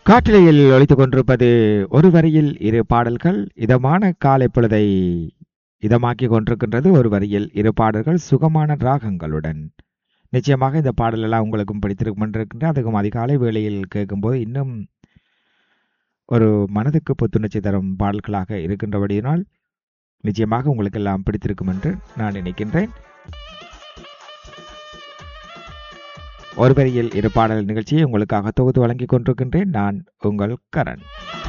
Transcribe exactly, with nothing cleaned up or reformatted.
காற்றலையில் ஒலித்துக் கொண்டிருப்பது ஒரு வரியில் இரு பாடல்கள். இதமான காலை பொழுதை இதமாக்கி கொண்டிருக்கின்றது. ஒரு வரியில் இரு பாடல்கள் சுகமான ராகங்களுடன். நிச்சயமாக இந்த பாடல் எல்லாம் உங்களுக்கும் பிடித்திருக்கும் இருக்கின்ற, அதுக்கும் அதிகாலை வேளையில் கேட்கும்போது இன்னும் ஒரு மனதுக்கு புத்துணர்ச்சி தரும் பாடல்களாக இருக்கின்றபடியினால் நிச்சயமாக உங்களுக்கு எல்லாம் பிடித்திருக்கும் என்று நான் நினைக்கின்றேன். ஒரு வரியில் இரு பாடல் நிகழ்ச்சியை உங்களுக்காக தொகுத்து வழங்கிக் கொண்டிருக்கின்றேன். நான் உங்கள் கரண்.